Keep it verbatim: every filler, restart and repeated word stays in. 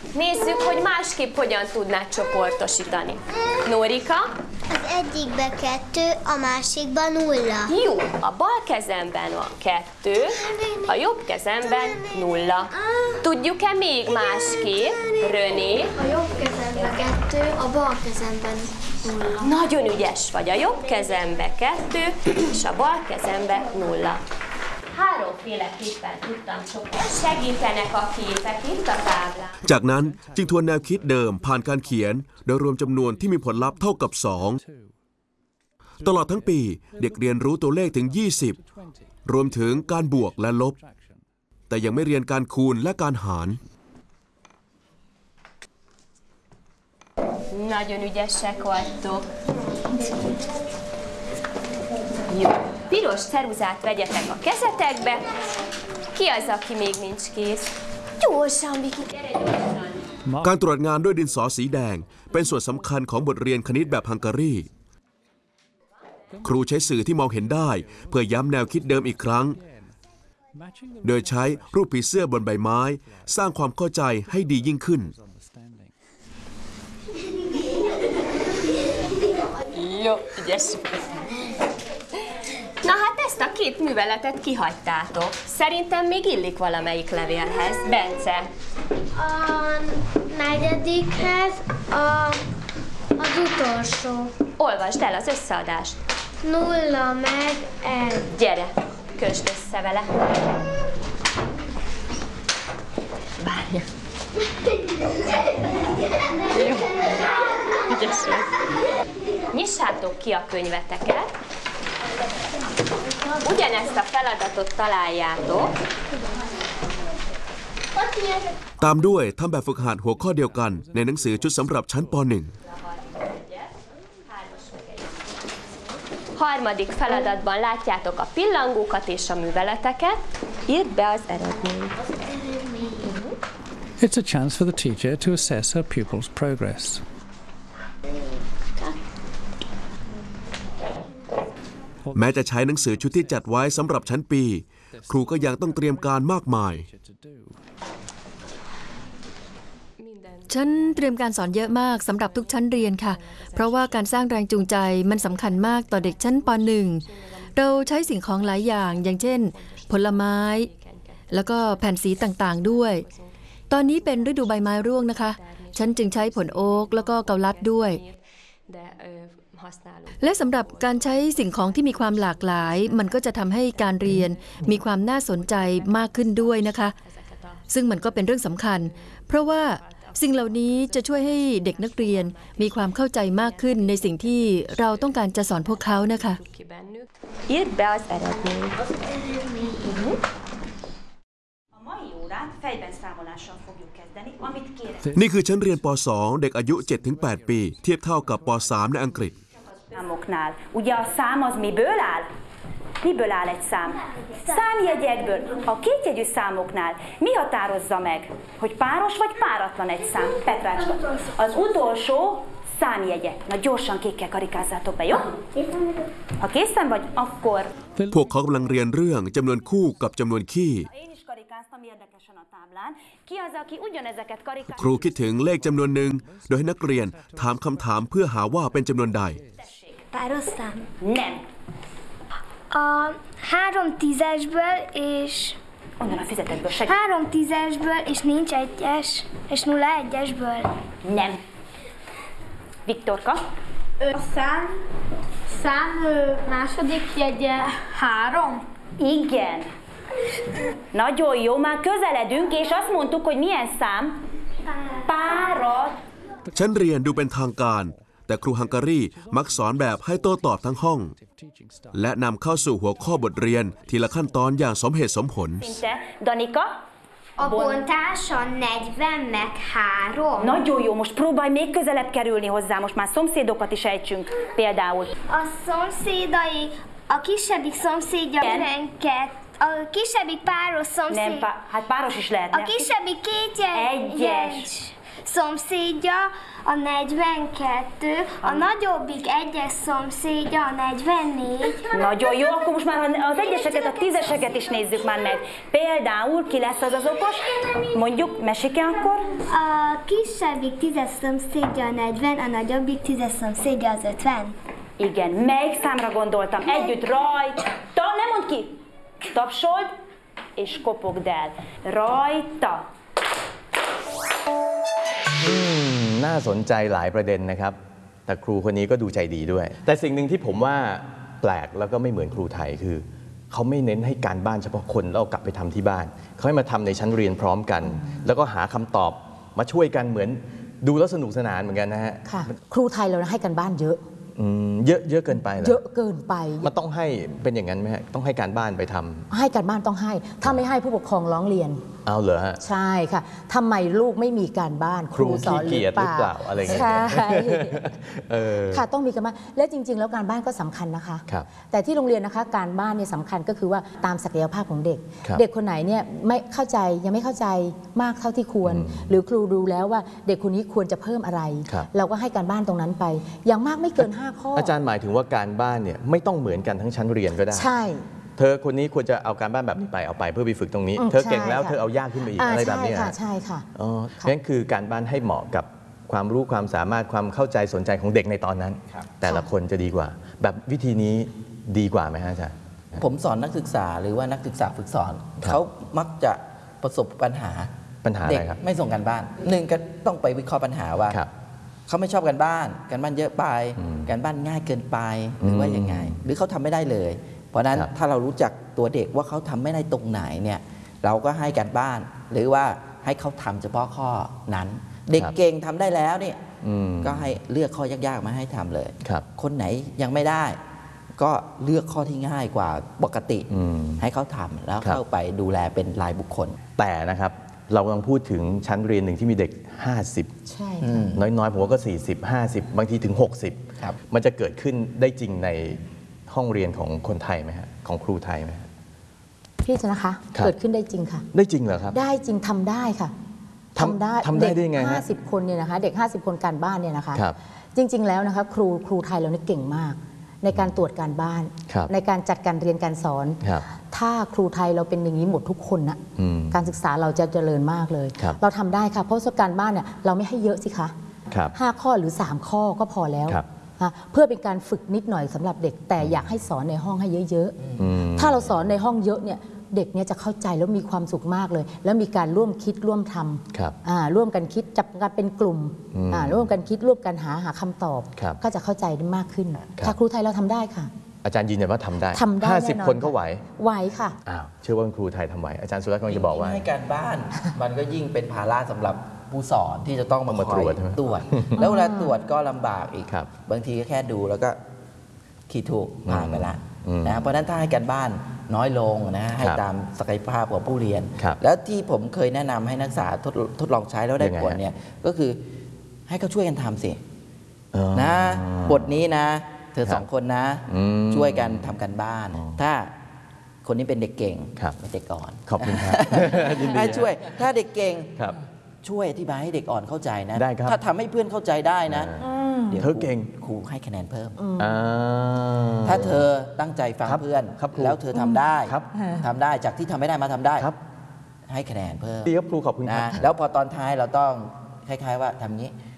Nézzük, hogy másképp hogyan tudnád csoportosítani. Nórika? Az egyikbe kettő, a másikba nulla. Jó, a bal kezemben van kettő, a jobb kezemben nulla. Tudjuk-e még másképp? René? A jobb kezembe kettő, a bal kezemben nulla. Nagyon ügyes vagy. A jobb kezembe kettő, és a bal kezembe nulla. Háromféleképpen tudtam csoportosítani. Segítenek a képek itt a táblán. จากนั้นจึงทวนแนวคิดเดิมผ่านการเขียนโดยรวมจำนวนที่มีผลลัพธ์เท่ากับสองตลอดทั้งปีเด็กเรียนรู้ตัวเลขถึงยี่สิบรวมถึงการบวกและลบแต่ยังไม่เรียนการคูณและการหาร Nagyon ügyesek vagytok. Jó. Piros ceruzát vegyetek a kezetekbe. Ki az, aki még nincs kész? Gyorsan, Viki, gyere gyorsan! การตรวจงานด้วยดินสอสีแดงเป็นส่วนสำคัญของบทเรียนคณิตแบบฮังการีครูใช้สื่อที่มองเห็นได้เพื่อย้ำแนวคิดเดิมอีกครั้งโดยใช้รูปผีเสื้อบนใบไม้สร้างความเข้าใจให้ดียิ่งขึ้น Jó, ügyes. Na hát ezt a két műveletet kihagytátok. Szerintem még illik valamelyik levélhez. Bence? A negyedikhez a, az utolsó. Olvasd el az összeadást. Nulla meg egy. Gyere, kösd össze vele. Várja. Jó. Ügyes vagy. Nyissátok ki a könyveteket. Ugyanezt a feladatot találjátok. ตามด้วยทำแบบฝึกหัดหัวข้อเดียวกันในหนังสือชุดสำหรับชั้นป หนึ่ง Harmadik feladatban látjátok a pillangókat és a műveleteket. Írd be az eredményt. It's a chance for the teacher to assess her pupil's progress. แม้จะใช้หนังสือชุดที่จัดไว้สำหรับชั้นปีครูก็ยังต้องเตรียมการมากมายฉันเตรียมการสอนเยอะมากสำหรับทุกชั้นเรียนค่ะเพราะว่าการสร้างแรงจูงใจมันสำคัญมากต่อเด็กชั้นป หนึ่ง เราใช้สิ่งของหลายอย่างอย่างเช่นผลไม้แล้วก็แผ่นสีต่างๆด้วยตอนนี้เป็นฤดูใบไม้ร่วงนะคะฉันจึงใช้ผลโอ๊กแล้วก็เกาลัดด้วยและสำหรับการใช้สิ่งของที่มีความหลากหลายมันก็จะทำให้การเรียนมีความน่าสนใจมากขึ้นด้วยนะคะซึ่งมันก็เป็นเรื่องสำคัญเพราะว่าสิ่งเหล่านี้จะช่วยให้เด็กนักเรียนมีความเข้าใจมากขึ้นในสิ่งที่เราต้องการจะสอนพวกเขานะคะ Írd be az eredményt. A mai órán fejben számolással fogjuk kezdeni, amit kérek. นี่คือชั้นเรียนป สอง เด็กอายุ เจ็ดถึงแปด ปีเทียบเท่ากับป สาม ในอังกฤษ Számoknál. Ugye a szám az miből áll? Miből áll egy szám? Számjegyekből. A kétjegyű számoknál mi határozza meg, hogy páros vagy páratlan egy szám? Petrácska, az utolsó számjegye. Na gyorsan kékkel karikázzátok be, jó? Ha készen vagy, akkor... พวกเขากำลังเรียนเรื่องจำนวนคู่กับจำนวนคี่ Én is karikáztam érdekesen a táblán. Ki az, aki ugyanezeket karikázta? ครูคิดถึงเลขจำนวนหนึ่งโดยให้นักเรียนถามคำถามเพื่อหาว่าเป็นจำนวนใด Páros szám. Nem. A három tízesből és... Onnan a fizetetből segít. Három tízesből és nincs egyes, és nulla egyesből. Nem. Viktorka? A szám, szám második jegye három. Igen. Nagyon jó, már közeledünk, és azt mondtuk, hogy milyen szám? Párat. ชั้นเรียนดูเป็นทางการแต่ครูฮังการีมักสอนแบบให้โต้ตอบทั้งห้องและนำเข้าสู่หัวข้อบทเรียนทีละขั้นตอนอย่างสมเหตุสมผล Szinte. Danika? A bontása negyven meg három. Nagyon jó, most próbálj még közelebb kerülni hozzá, most már szomszédokat is ejtsünk. Például. A szomszédai, a kisebbik szomszédja tizenkét, a kisebbik páros szomszéd. Nem, pá- hát páros is lehetne. A kisebbik kétjegy. Egyes. szomszédja a negyvenkettő, a nagyobbik egyes szomszédja a negyvennégy. Nagyon jó, akkor most már az egyeseket, a tízeseket is nézzük már meg. Például ki lesz az az okos? Mondjuk, mesélj akkor? A kisebbik tízes szomszédja a negyven, a nagyobbik tízes szomszédja az ötven. Igen, melyik számra gondoltam? Együtt rajta, nem mondd ki! Tapsold, és kopogd el. Rajta. อืมน่าสนใจหลายประเด็นนะครับแต่ครูคนนี้ก็ดูใจดีด้วยแต่สิ่งหนึ่งที่ผมว่าแปลกแล้วก็ไม่เหมือนครูไทยคือเขาไม่เน้นให้การบ้านเฉพาะคนแล้วเอากลับไปทำที่บ้านเขาให้มาทำในชั้นเรียนพร้อมกันแล้วก็หาคำตอบมาช่วยกันเหมือนดูแล้วสนุกสนานเหมือนกันนะฮะค่ะครูไทยเราให้กันบ้านเยอะอืมเยอะเยอะเกินไปเหรอเยอะเกินไปมันต้องให้เป็นอย่างนั้นไหมฮะต้องให้การบ้านไปทำให้กันบ้านต้องให้ ถ้าไม่ให้ผู้ปกครองร้องเรียนเอาเหรอฮะใช่ค่ะทำไมลูกไม่มีการบ้านครูขี้เกียจหรือเปล่าอะไรเงี้ยใช่เออค่ะต้องมีการบ้านและจริง ๆ แล้วการบ้านก็สำคัญนะคะครับแต่ที่โรงเรียนนะคะการบ้านเนี่ยสำคัญก็คือว่าตามศักยภาพของเด็กครับเด็กคนไหนเนี่ยไม่เข้าใจยังไม่เข้าใจมากเท่าที่ควร หรือครูดูแล้วว่าเด็กคนนี้ควรจะเพิ่มอะไรครับเราก็ให้การบ้านตรงนั้นไป อย่างมากไม่เกินห้าข้ออาจารย์หมายถึงว่าการบ้านเนี่ยไม่ต้องเหมือนกันทั้งชั้นเรียนก็ได้ใช่เธอคนนี้ควรจะเอาการบ้านแบบนี้ไปเอาไปเพื่อไปฝึกตรงนี้อืมเธอเก่งแล้วใช่ค่ะเธอเอายากขึ้นไปอีกอ่าอะไรแบบนี้ใช่ค่ะฮะใช่ค่ะอ๋อค่ะนั่นคือการบ้านให้เหมาะกับความรู้ความสามารถความเข้าใจสนใจของเด็กในตอนนั้น แต่ละคนจะดีกว่า แบบวิธีนี้ดีกว่าไหมฮะอาจารย์ผมสอนนักศึกษาหรือว่านักศึกษาฝึกสอนครับเขามักจะประสบปัญหาปัญหาอะเด็ไรกครับไม่ส่งกันบ้านหนึ่งก็ต้องไปวิเคราะห์ปัญหาว่าครับเขาไม่ชอบกันบ้านกันบ้านเยอะไปอืมกันบ้านง่ายเกินไปหรือว่าอืมยังไง หรือเขาทำไม่ได้เลย เพราะฉะนั้นครับถ้าเรารู้จักตัวเด็กว่าเขาทำไม่ได้ตรงไหนเนี่ยเราก็ให้กันบ้าน หรือว่าให้เขาทำเฉพาะข้อนั้น เด็กเก่งทำได้แล้วเนี่ยอืมก็ให้เลือกข้อยากๆมาให้ทำเลยครับคนไหนยังไม่ได้ ก็เลือกข้อที่ง่ายกว่าปกติอืมให้เขาทำแล้วครับเข้าไปดูแลเป็นรายบุคคลแต่นะครับเรากำลังพูดถึงชั้นเรียนหนึ่งที่มีเด็ก ห้าสิบใช่อืค่ะมน้อยๆผมว่าก็ สี่สิบ ห้าสิบ บางทีถึง หกสิบครับมันจะเกิดขึ้นได้จริงในห้องเรียนของคนไทยไหมฮะของครูไทยไหมฮะพี่จะนะคะครับเกิดขึ้นได้จริงค่ะได้จริงเหรอครับได้จริงทำได้ค่ะทำทำได้ได้ยังไงฮะห้าสิบคนเนี่ยนะคะ เด็กห้าสิบคนการบ้านเนี่ยนะคะครับจริง ๆ แล้วนะคะครูครูไทยเราเนี่ยเก่งมาก ในการตรวจการบ้านครับในการจัดการเรียนการสอนครับถ้าครูไทยเราเป็นอย่างนี้หมดทุกคนนะอืมการศึกษาเราจะเจริญมากเลยครับเราทำได้ค่ะเพราะการบ้านเนี่ยเราไม่ให้เยอะสิคะครับห้าข้อหรือสามข้อก็พอแล้วครับฮะเพื่อเป็นการฝึกนิดหน่อยสำหรับเด็ก แต่อยากให้สอนในห้องให้เยอะๆอืมถ้าเราสอนในห้องเยอะเนี่ยเด็กเนี่ยจะเข้าใจแล้วมีความสุขมากเลย แล้วมีการร่วมคิดร่วมทครับำอ่าร่วมกันคิดจับกันเป็นกลุ่มอืมอ่าร่วมกันคิดร่วมกันหาหาคำตอบครับก็จะเข้าใจได้มากขึ้นครับถ้าครูไทยเราทำได้ค่ะอาจารย์ยืนยันว่าทำได้ทำได้ห้าสิบแน่นอนคนก็ไหวไหวค่ะอ้าวเชื่อว่าคุณครูไทยทำไหวอาจารย์สุรัตน์กำลังจะบอกว่ายิ่งให้การบ้าน มันก็ยิ่งเป็นภาระสำหรับผู้สอนที่จะต้องมามาคอตรยวจใช่ไหมตรวจ แล้วเวลาตรวจก็ลำบากอีกครับบางทีก็แค่ดูแล้วก็ขีดถูกผ่านไปละอืมนะเพราะฉะนั้นถ้าให้การบ้านน้อยลงนะให้ครับตามศักยภาพของผู้เรียนครับแล้วที่ผมเคยแนะนำให้นักศึกษาทดทดลองใช้แล้วได้ยังไงผลฮะเนี่ยก็คือให้เขาช่วยกันทำสิอ๋อนะบทนี้นะ เธอครับสองคนนะอืมช่วยกันทำกันบ้าน ถ้าคนนี้เป็นเด็กเก่งครับเป็นเด็กอ่อนขอบคุณครับยินดีให้ช่วย ถ้าเด็กเก่งครับช่วยอธิบายให้เด็กอ่อนเข้าใจนะได้ครับถ้าทำให้เพื่อนเข้าใจได้นะอ่าดี๋ยวเธอเก่งครูให้คะแนนเพิ่มอ่าถ้าเธอตั้งใจฟังครับเพื่อนครับครูแล้วเธอทำได้ครับทำได้จากที่ทำไม่ได้มาทำได้ครับให้คะแนนเพิ่มดีครับครูขอบคุณคนะรับแล้วพอตอนท้ายเราต้องคล้ายๆว่าทำงี้